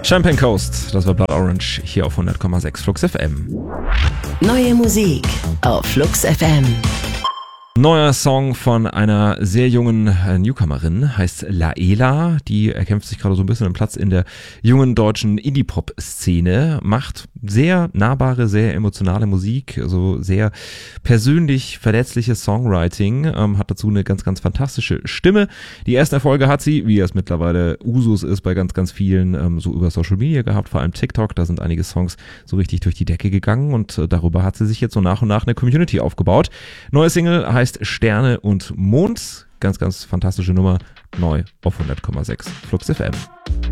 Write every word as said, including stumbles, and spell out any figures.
Champagne Coast, das war Blood Orange hier auf hundert Komma sechs Flux F M. Neue Musik auf Flux F M. Neuer Song von einer sehr jungen Newcomerin, heißt Laela. Die erkämpft sich gerade so ein bisschen einen Platz in der jungen deutschen Indie-Pop-Szene, macht sehr nahbare, sehr emotionale Musik, also sehr persönlich verletzliches Songwriting, ähm, hat dazu eine ganz, ganz fantastische Stimme. Die ersten Erfolge hat sie, wie es mittlerweile Usus ist, bei ganz, ganz vielen ähm, so über Social Media gehabt, vor allem TikTok. Da sind einige Songs so richtig durch die Decke gegangen und äh, darüber hat sie sich jetzt so nach und nach eine Community aufgebaut. Neue Single heißt Sterne und Mond. Ganz, ganz fantastische Nummer. Neu auf hundert Komma sechs Flux F M.